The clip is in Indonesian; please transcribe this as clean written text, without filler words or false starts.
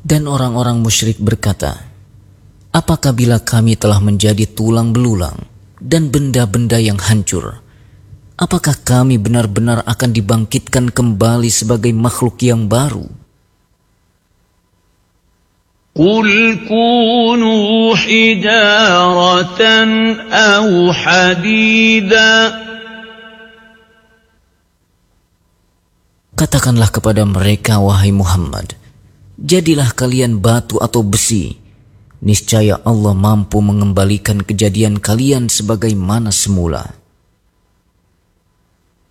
Dan orang-orang musyrik berkata, apakah bila kami telah menjadi tulang belulang dan benda-benda yang hancur, apakah kami benar-benar akan dibangkitkan kembali sebagai makhluk yang baru? قُلْ كُونُوا حِجَارَةً أَوْ حَدِيدًا. Katakanlah kepada mereka, wahai Muhammad, jadilah kalian batu atau besi, niscaya Allah mampu mengembalikan kejadian kalian sebagaimana semula.